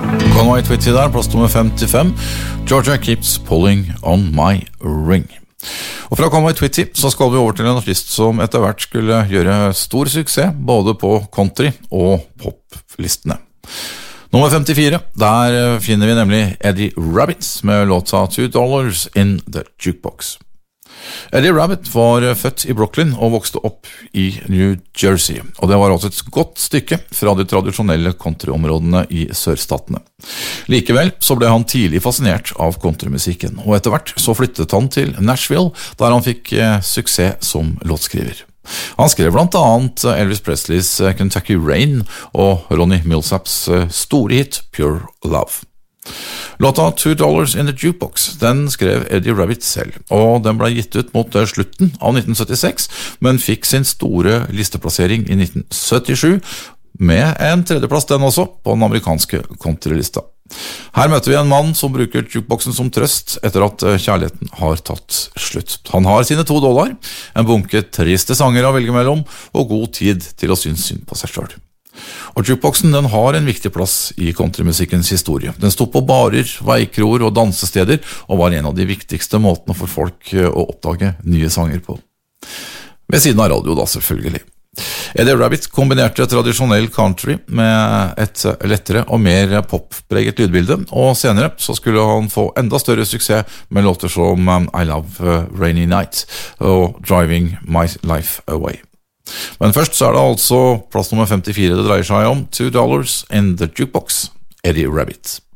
Conway Twitty der, plass nummer 55. Georgia Keeps Pulling On My Ring. Og fra Conway Twitty så skal vi over til en artist som etter hvert skulle gjøre stor suksess både på country- og poplistene. Nummer 54, der finner vi nemlig Eddie Rabbitt med låta $2 in the Jukebox. Eddie Rabbitt var født i Brooklyn og vokste opp i New Jersey, og det var altså et godt stykke fra de tradisjonelle countryområdene i sørstatene. Likevel så ble han tidlig fascinert av countrymusikken, og etter hvert så flyttet han til Nashville, der han fikk suksess som låtskriver. Han skrev blant annet Elvis Presleys Kentucky Rain og Ronnie Millsaps store hit Pure Love. Låta $2 in the Jukebox, den skrev Eddie Rabbitt selv, og den ble gitt ut mot slutten av 1976, men fikk sin store listeplassering i 1977, med en tredjeplass den også på den amerikanske countrylista. Her møter vi en mann som bruker jukeboxen som trøst etter at kjærligheten har tatt slutt. Han har sine $2, en bunke triste sanger å velge mellom, og god tid til å synes synd på seg selv. Og jukeboxen den har en viktig plass i countrymusikkens historie. Den stod på barer, veikroer og dansesteder, og var en av de viktigste måtene for folk å oppdage nye sanger på. Ved siden av radio da, selvfølgelig. Eddie Rabbitt kombinerte tradisjonell country med et lettere og mer poppreget lydbilde, og senere så skulle han få enda større suksess med låter som I Love Rainy Night og Driving My Life Away. Men først så det altså plass nummer 54 det dreier seg om, $2 in the Jukebox, Eddie Rabbitt.